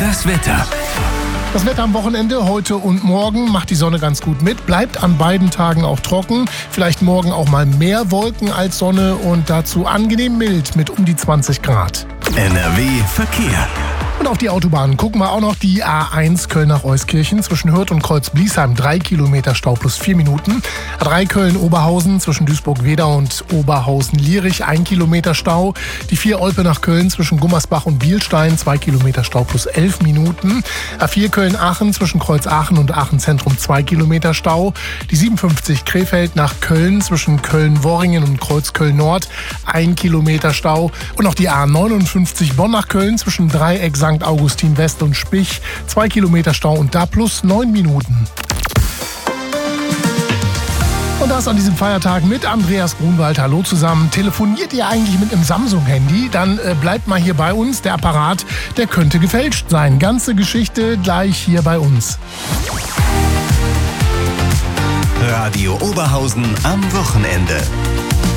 Das Wetter. Das Wetter am Wochenende, heute und morgen, macht die Sonne ganz gut mit. Bleibt an beiden Tagen auch trocken. Vielleicht morgen auch mal mehr Wolken als Sonne und dazu angenehm mild mit um die 20 Grad. NRW Verkehr. Und auf die Autobahnen gucken wir auch noch. Die A1 Köln nach Euskirchen zwischen Hürth und Kreuz-Bliesheim 3 Kilometer Stau plus 4 Minuten. A3 Köln-Oberhausen zwischen Duisburg-Wedau und Oberhausen-Lierich 1 Kilometer Stau. Die 4 Olpe nach Köln zwischen Gummersbach und Bielstein 2 Kilometer Stau plus 11 Minuten. A4 Köln-Aachen zwischen Kreuz-Aachen und Aachen-Zentrum 2 Kilometer Stau. Die 57 Krefeld nach Köln zwischen Köln-Worringen und Kreuz-Köln-Nord 1 Kilometer Stau. Und auch die A59 Bonn nach Köln zwischen Dreieck St. Augustin West und Spich 2 Kilometer Stau und da plus 9 Minuten. Und das an diesem Feiertag mit Andreas Grunwald. Hallo zusammen. Telefoniert ihr eigentlich mit einem Samsung-Handy? Dann bleibt mal hier bei uns. Der Apparat, der könnte gefälscht sein. Ganze Geschichte gleich hier bei uns. Radio Oberhausen am Wochenende.